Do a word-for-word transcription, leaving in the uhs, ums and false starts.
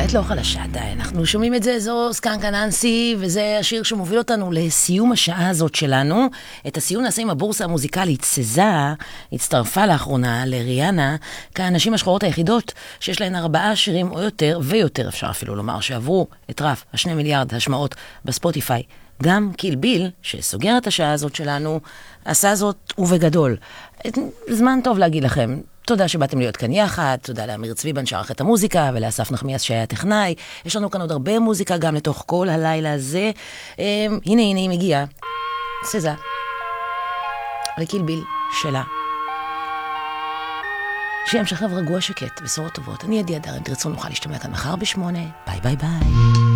את לא חלשה, די. אנחנו שומעים את זה, זו סקנקה ננסי, וזה השיר שמוביל אותנו לסיום השעה הזאת שלנו. את הסיום נעשה עם הבורסה המוזיקלית. סזה הצטרפה לאחרונה לריאנה, כהנשים השחורות היחידות שיש להן ארבעה שירים או יותר, ויותר אפשר אפילו לומר, שעברו את רף השני מיליארד השמעות בספוטיפיי. גם קיל ביל, שסוגר את השעה הזאת שלנו, עשה זאת ובגדול. זמן טוב להגיד לכם. תודה שבאתם להיות כאן יחד, תודה לאמיר צביבן שערך את המוזיקה, ולאסף נחמיאס שהיה טכנאי. יש לנו כאן עוד הרבה מוזיקה גם לתוך כל הלילה הזה. אה, הנה, הנה, היא מגיעה. סזה. וקיל ביל שלה. שיהיה המשך רגוע שקט, בשורות טובות. אני עדי אדר, אם תרצו נוכל להשתמע כאן מחר בשמונה. ביי ביי ביי.